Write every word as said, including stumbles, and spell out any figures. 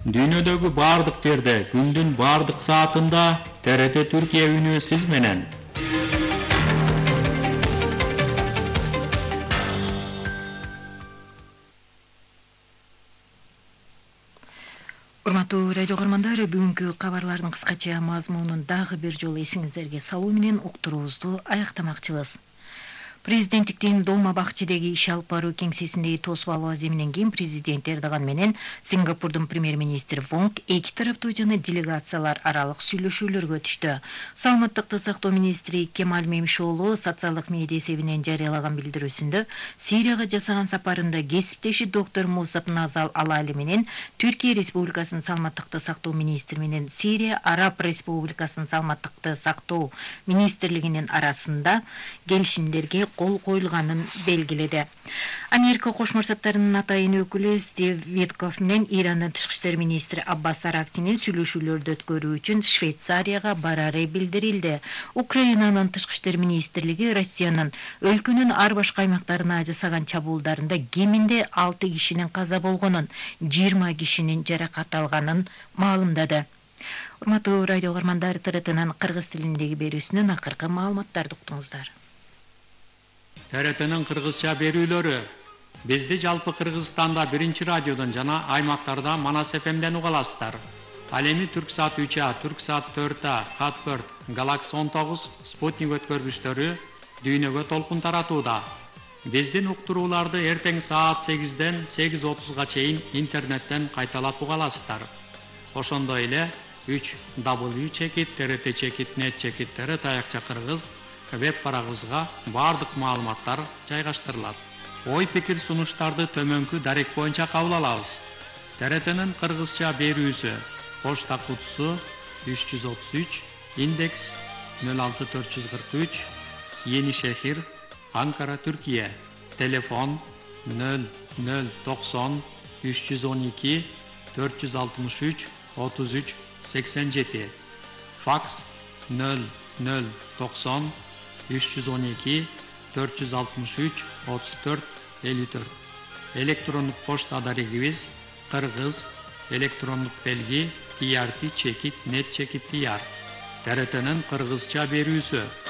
Дүйнөдөгү бардык жерде, күндүн бардык саатында Т Р Т Түркия үнү сиз менен. Урматтуу радио көрөрмандар, бүгүнкү кабарлардын кыскача мазмунун дагы бир жолу эсиңиздерге салуу менен уктуруубузду аяктамакчыбыз. Президенттиктин Долма Бакчидеги иш алып баруу кеңсесиндеги тосуп алуу аземинен кийин президент Эрдоган менен Сингапурдун премьер-министри Вонг эки тараптуу жана делегациялар аралык сүйлөшүүлөргө өтүштү. Саламаттыкты сактоо министри Кемаль Мемшоолу социалдык медиа эсебинен жарыялаган билдирүүсүндө Сирияга жасаган сапарында кесиптеши доктор Мусаб Назал Алали менен Түркия Республикасынын саламаттыкты сактоо министри менен Сирия Араб Республикасынын саламаттыкты сактоо министрлигинин арасында келишимдерге кол коюлганын белгиледи. Америка Кошмо Штаттарынын атайын өкүлү Стив Виткоф менен Ирандын тышкы иштер министри Аббас Арактинин сүйлөшүүлөрдү өткөрүү үчүн Швейцарияга барары билдирилди. Украинанын тышкы иштер министрлиги Россиянын өлкөнүн ар башка аймактарына жасаган чабуулдарында кеминде алты кишинин каза болгонун, жыйырма кишинин жаракат алганын маалымдады. Урматтуу радио көрөрмандар, Т Р Т'нын кыргыз тилиндеги берүүсүнөн акыркы маалыматтарды уктуңуздар. Т Р Т'нын кыргызча берүүлөрү бизди жалпы Кыргызстанда биринчи радиодон жана аймактарда Манас Ф M'ден уга аласыздар. Ал эми Түрксат үч А, Түрксат төрт А, Хатберт, Галакс он тогуз, Спутник өткөргүчтөрү дүйнөгө толкун таратууда. Биздин уктурууларды эртең саат сегизден сегиз отузга чейин интернеттен кайталап уга аласыздар. Ошондой эле үч W чекит Т Р Т чекит нет чекит Т Р Т аякча кыргыз веб барагыбызга бардык маалыматтар жайгаштырылат. Ой пикир сунуштарды төмөнкү дарек боюнча кабыл алабыз. Т Р Т'нын кыргызча берүүсү почта кутусу үч жүз отуз үч, индекс нөл алты төрт жүз кырк үч, Yeni Şehir, Ankara, Türkiye. Telefon nol nol doksan üç yüz on iki dört yüz altmış üç otuz üç seksen yedi. Faks nol nol doksan üç yüz on iki dört yüz altmış üç otuz dört elli dört. Elektronik posta adresimiz Kırgız elektronik belgi T R T çekit net çekit diyar. T R T'nın Kırgızça berүүsü